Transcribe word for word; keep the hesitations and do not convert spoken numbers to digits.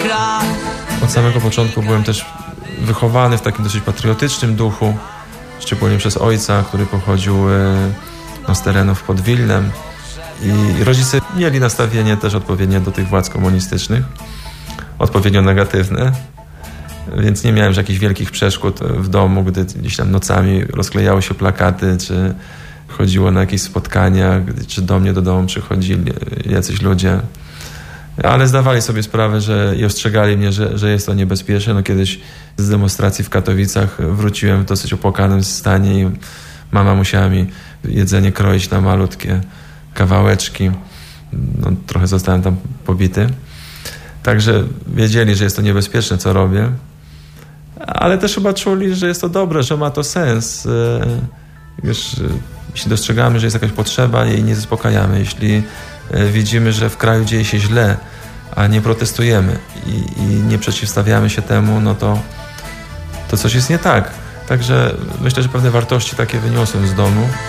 krat. Od samego początku byłem też wychowany w takim dosyć patriotycznym duchu, szczególnie przez ojca, który pochodził no, z terenów pod Wilnem. I rodzice mieli nastawienie też odpowiednie do tych władz komunistycznych, odpowiednio negatywne, więc nie miałem jakichś wielkich przeszkód w domu, gdy gdzieś tam nocami rozklejały się plakaty, czy chodziło na jakieś spotkania, czy do mnie do domu przychodzili jacyś ludzie. Ale zdawali sobie sprawę, że i ostrzegali mnie, że, że jest to niebezpieczne. No kiedyś z demonstracji w Katowicach wróciłem w dosyć opłakanym stanie i mama musiała mi jedzenie kroić na malutkie kawałeczki. No, trochę zostałem tam pobity. Także wiedzieli, że jest to niebezpieczne, co robię. Ale też chyba czuli, że jest to dobre, że ma to sens. Wiesz, jeśli dostrzegamy, że jest jakaś potrzeba, jej nie zaspokajamy. Jeśli widzimy, że w kraju dzieje się źle, a nie protestujemy i, i nie przeciwstawiamy się temu, no to, to coś jest nie tak. Także myślę, że pewne wartości takie wyniosłem z domu.